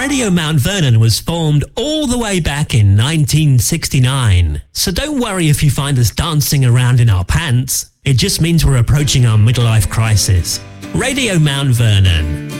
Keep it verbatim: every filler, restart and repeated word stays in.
Radio Mount Vernon was formed all the way back in nineteen sixty-nine. So don't worry if you find us dancing around in our pants. It just means we're approaching our midlife crisis. Radio Mount Vernon.